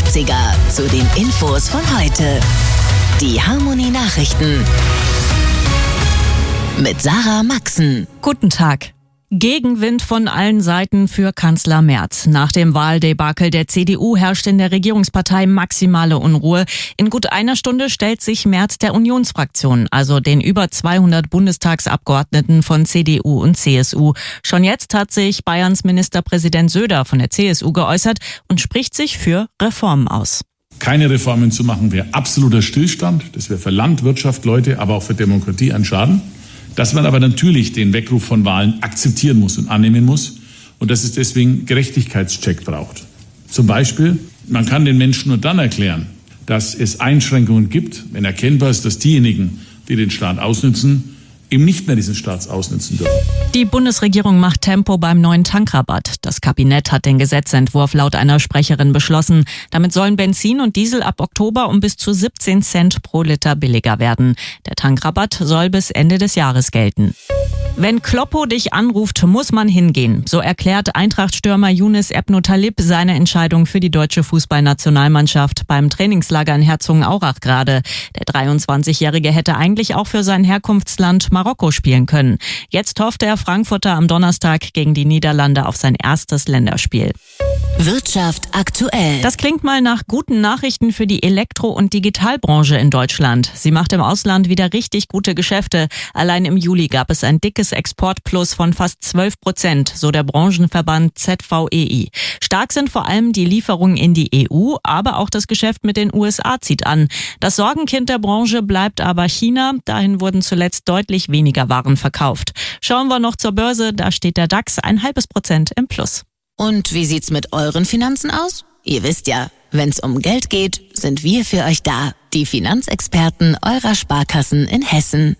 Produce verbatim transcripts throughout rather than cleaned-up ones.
neunziger zu den Infos von heute. Die Harmonie Nachrichten mit Sarah Maxen. Guten Tag. Gegenwind von allen Seiten für Kanzler Merz. Nach dem Wahldebakel der C D U herrscht in der Regierungspartei maximale Unruhe. In gut einer Stunde stellt sich Merz der Unionsfraktion, also den über zweihundert Bundestagsabgeordneten von C D U und C S U. Schon jetzt hat sich Bayerns Ministerpräsident Söder von der C S U geäußert und spricht sich für Reformen aus. Keine Reformen zu machen wäre absoluter Stillstand. Das wäre für Land, Wirtschaft, Leute, aber auch für Demokratie ein Schaden. Dass man aber natürlich den Weckruf von Wahlen akzeptieren muss und annehmen muss und dass es deswegen Gerechtigkeitscheck braucht. Zum Beispiel, man kann den Menschen nur dann erklären, dass es Einschränkungen gibt, wenn erkennbar ist, dass diejenigen, die den Staat ausnützen, eben nicht mehr diesen Staat ausnützen dürfen. Die Bundesregierung macht Tempo beim neuen Tankrabatt. Das Kabinett hat den Gesetzentwurf laut einer Sprecherin beschlossen. Damit sollen Benzin und Diesel ab Oktober um bis zu siebzehn Cent pro Liter billiger werden. Der Tankrabatt soll bis Ende des Jahres gelten. Wenn Kloppo dich anruft, muss man hingehen. So erklärt Eintracht-Stürmer Younes Ebno Talib seine Entscheidung für die deutsche Fußballnationalmannschaft beim Trainingslager in Herzogenaurach gerade. Der dreiundzwanzigjährige hätte eigentlich auch für sein Herkunftsland Marokko spielen können. Jetzt hofft der Frankfurter am Donnerstag gegen die Niederlande auf sein erstes Länderspiel. Wirtschaft aktuell. Das klingt mal nach guten Nachrichten für die Elektro- und Digitalbranche in Deutschland. Sie macht im Ausland wieder richtig gute Geschäfte. Allein im Juli gab es ein dickes Exportplus von fast zwölf Prozent, so der Branchenverband Z V E I. Stark sind vor allem die Lieferungen in die E U, aber auch das Geschäft mit den U S A zieht an. Das Sorgenkind der Branche bleibt aber China. Dahin wurden zuletzt deutlich weniger Waren verkauft. Schauen wir noch zur Börse. Da steht der DAX ein halbes Prozent im Plus. Und wie sieht's mit euren Finanzen aus? Ihr wisst ja, wenn's um Geld geht, sind wir für euch da. Die Finanzexperten eurer Sparkassen in Hessen.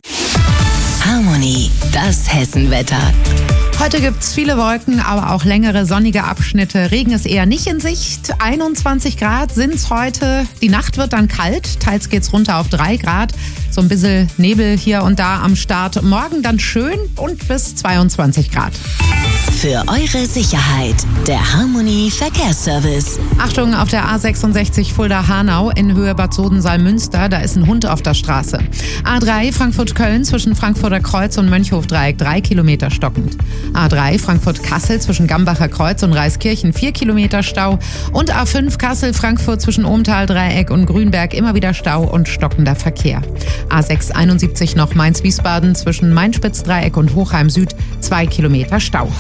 Harmonie, das Hessenwetter. Heute gibt's viele Wolken, aber auch längere sonnige Abschnitte. Regen ist eher nicht in Sicht. einundzwanzig Grad sind's heute. Die Nacht wird dann kalt. Teils geht's runter auf drei Grad. So ein bisschen Nebel hier und da am Start. Morgen dann schön und bis zweiundzwanzig Grad. Für eure Sicherheit, der Harmonie Verkehrsservice. Achtung, auf der A sechsundsechzig Fulda-Hanau in Höhe Bad Sodensaal-Münster, da ist ein Hund auf der Straße. A drei Frankfurt-Köln zwischen Frankfurter Kreuz und Mönchhof-Dreieck drei Kilometer stockend. A drei Frankfurt-Kassel zwischen Gambacher Kreuz und Reiskirchen vier Kilometer Stau. Und A fünf Kassel-Frankfurt zwischen Ohmtal-Dreieck und Grünberg immer wieder Stau und stockender Verkehr. A sechs einundsiebzig noch Mainz-Wiesbaden zwischen Mainspitz-Dreieck und Hochheim Süd zwei Kilometer Stau.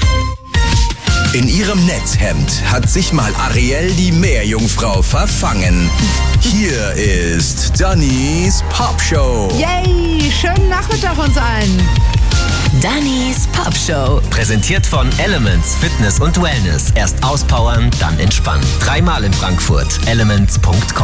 In ihrem Netzhemd hat sich mal Ariel die Meerjungfrau verfangen. Hier ist Dannys Popshow. Yay, schönen Nachmittag uns allen. Dannys Popshow. Präsentiert von Elements Fitness und Wellness. Erst auspowern, dann entspannen. Dreimal in Frankfurt. elements punkt com